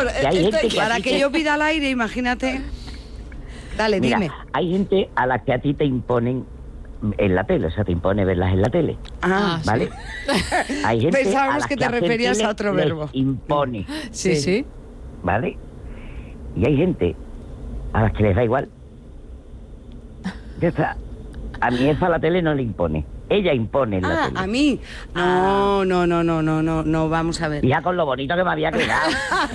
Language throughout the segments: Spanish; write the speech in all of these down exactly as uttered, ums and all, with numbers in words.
Pastor, que hay esto- gente que Para a ti que te- yo pida al aire, imagínate. Dale, Mira, dime. hay gente a la que a ti te imponen en la tele, o sea, te impone verlas en la tele, Ah, Ah, ¿vale? Hay gente Pensábamos a las que te hacer referías tele a otro les verbo. impone, Sí, Sí. sí. ¿vale? Y hay gente a las que les da igual. Ya está. A mi jefa la tele no le impone. Ella impone en la Ah, tele. a mí. No, no, no, no, no, no, no, vamos a ver. Ya con lo bonito que me había quedado.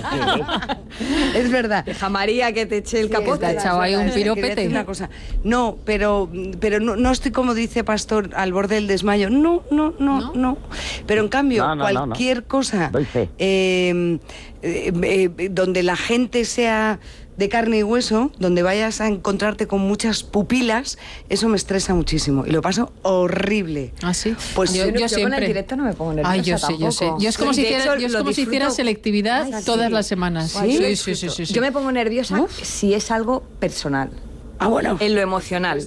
Es verdad. Deja María que te eche el Sí, capote. te ha echado ahí un es verdad, piropete. quería decir una cosa. No, pero, pero no, no estoy como dice Pastor al borde del desmayo. No, no, no, ¿No? no. Pero en cambio, No, no, no, no. cualquier cosa Doy fe. eh, eh, eh, donde la gente sea de carne y hueso, donde vayas a encontrarte con muchas pupilas, eso me estresa muchísimo y lo paso horrible. Ah, sí. Pues yo, Yo, yo yo con siempre. el directo no me pongo nerviosa Ay, yo sé, yo sé. tampoco. Yo es como, Sí, si, de hiciera, hecho, yo es lo como si hiciera disfruto. selectividad Ay, sí. todas las semanas. Ay, yo Sí, lo sí, sí, disfruto. sí, sí. Yo me pongo nerviosa si es algo personal, Ah, bueno. en lo emocional.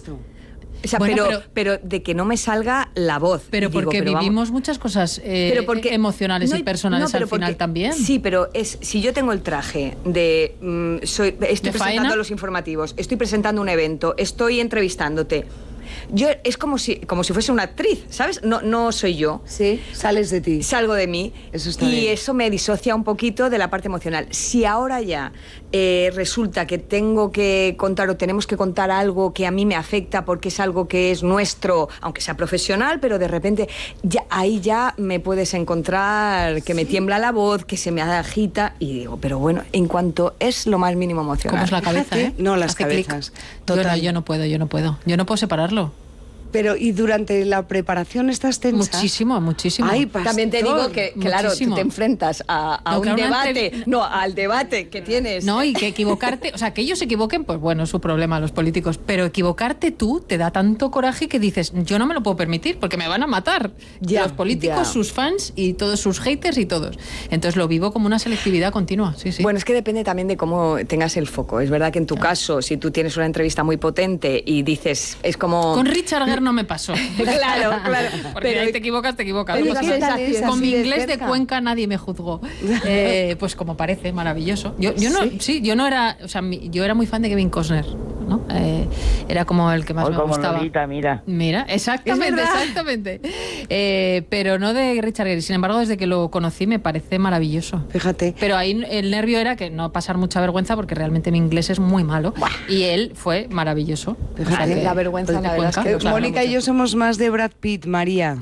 O sea, Bueno, pero, pero- pero de que no me salga la voz. Pero Y digo, porque pero vamos- vivimos muchas cosas eh, pero porque- emocionales no, y personales no, pero al final porque- también. Sí, pero es si yo tengo el traje de mm, soy estoy ¿De presentando faena? los informativos, estoy presentando un evento, estoy entrevistándote. Yo es como si como si fuese una actriz, ¿sabes? No no soy yo. Sí, sales de ti. Salgo de mí Eso está y bien. eso me disocia un poquito de la parte emocional. Si ahora ya eh, resulta que tengo que contar o tenemos que contar algo que a mí me afecta porque es algo que es nuestro, aunque sea profesional, pero de repente ya ahí ya me puedes encontrar que me tiembla la voz, que se me agita y digo, pero bueno, en cuanto es lo más mínimo emocional. ¿Cómo es la cabeza, Fíjate. eh? No, las Hace clic. cabezas. Yo no, Total. yo no puedo, yo no puedo. Yo no puedo separarlo. Pero, ¿y durante la preparación estás tensa? Muchísimo, muchísimo. Ay, Pastor. También te digo que, claro, Muchísimo. tú te enfrentas a, a No, un que a una debate, entrev- no, al debate que tienes. No, y que equivocarte, o sea, que ellos se equivoquen, pues bueno, es su problema, los políticos, pero equivocarte tú te da tanto coraje que dices, yo no me lo puedo permitir porque me van a matar. Ya, los políticos, ya. sus fans y todos sus haters y todos. Entonces lo vivo como una selectividad continua, sí, sí. Bueno, es que depende también de cómo tengas el foco. Es verdad que en tu caso, si tú tienes una entrevista muy potente y dices, es como... Con Richard Gere no me pasó. Claro, claro. Porque Pero- ahí te equivocas, te equivocas. Pero No pasa ¿qué nada. tal es Con así mi de inglés de cerca? Cuenca nadie me juzgó. Eh, pues como parece, maravilloso. Yo, yo no, sí, yo no era, o sea, mi- yo era muy fan de Kevin Costner, ¿no? Eh, era como el que más Hoy me como gustaba. Lolita, mira. Mira, exactamente, Es verdad. exactamente. Eh, pero no de Richard Gere. Sin embargo, desde que lo conocí me parece maravilloso. Fíjate. Pero ahí el nervio era que no pasar mucha vergüenza porque realmente mi inglés es muy malo. Y él fue maravilloso. Fíjate. O sea que- La vergüenza, pues de la verdad es Cuenca, que- Eh, claro, Mónica y mucho. yo somos más de Brad Pitt, María.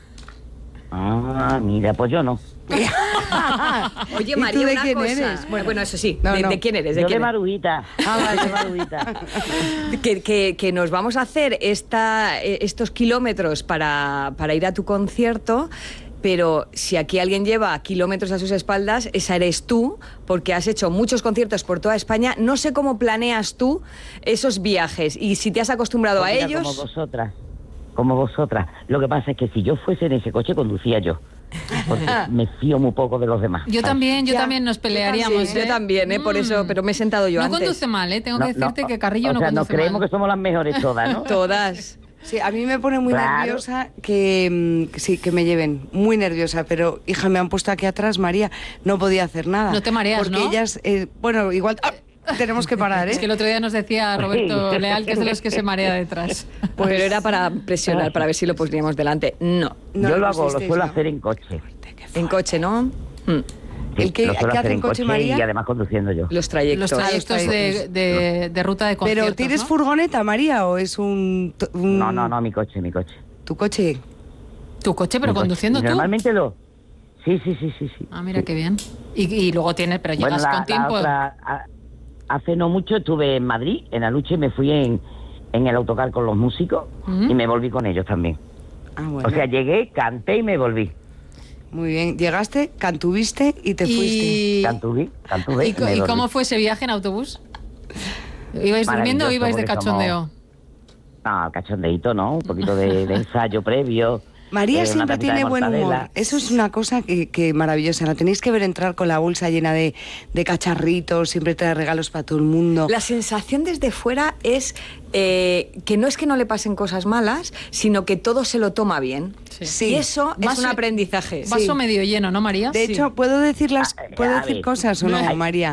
Ah, mira, pues yo no. Oye, ¿Y tú María, de una quién cosa. eres? Bueno, bueno, eso sí. No, de, no. de quién eres? ¿De Yo de quién eres? Marujita. Ah, de Marujita. Que, que- que nos vamos a hacer esta, eh, estos kilómetros para, para ir a tu concierto, pero si aquí alguien lleva kilómetros a sus espaldas, esa eres tú, porque has hecho muchos conciertos por toda España. No sé cómo planeas tú esos viajes y si te has acostumbrado Pues a mira, ellos. Como vosotras. Como vosotras. Lo que pasa es que si yo fuese en ese coche, conducía yo. Porque me fío muy poco de los demás. Yo ¿sabes? también, yo Ya, también nos pelearíamos. Yo ¿eh? también, ¿eh? Por eso, Mm. pero me he sentado yo no antes. conduce mal, ¿eh? Tengo No, que decirte no, que Carrillo o no sea, conduce nos creemos mal. que somos las mejores todas, ¿no? Todas. Sí, a mí me pone muy Claro. nerviosa que, mm, que sí, que me lleven, muy nerviosa, pero hija, me han puesto aquí atrás, María, no podía hacer nada. No te mareas, porque ¿no? ellas, eh, bueno, igual ¡ah! tenemos que parar, ¿eh? Es que el otro día nos decía Roberto Sí. Leal que es de los que se marea detrás. Pero era para presionar, para ver si lo poníamos delante. No. No yo lo lo hago, lo pusisteis, suelo ¿no? hacer en coche. En coche, ¿no? Mm. Sí, ¿El que- lo suelo qué hacer hace en coche, María? Y además conduciendo yo. Los trayectos. Los trayectos de, de, de ruta de conciertos, ¿Pero tienes ¿no? furgoneta, María, o es un, t- un- No, no, no, mi coche, mi coche. tu coche? Tu coche, pero Mi coche. conduciendo Y tú. Normalmente lo... Sí, sí, sí, sí, sí. Ah, mira qué bien. Y, y luego tienes, pero Bueno, llegas la, con la tiempo. otra, a- hace no mucho estuve en Madrid, en Aluche, y me fui en, en el autocar con los músicos Ujú. y me volví con ellos también. Ah, bueno. O sea, llegué, canté y me volví. Muy bien. Llegaste, cantuviste y te fuiste. Y, Cantuve, cantuve ¿y, y, co- me y volví. cómo fue ese viaje en autobús? ¿Ibais durmiendo o Maravilloso, ibais de porque cachondeo? No, cachondeíto, ¿no? Un poquito de, de ensayo previo. María eh, una siempre tapita de tiene buen humor. mortadela. Eso es una cosa que, que maravillosa. La tenéis que ver entrar con la bolsa llena de, de cacharritos, siempre trae regalos para todo el mundo. La sensación desde fuera es eh, que no es que no le pasen cosas malas, sino que todo se lo toma bien. Sí. Sí. Y eso es Vaso- un aprendizaje. Vaso Sí. medio lleno, ¿no, María? De hecho, ¿puedo decir, las, Ah, ¿puedo a decir ver. cosas o no, Ay. María?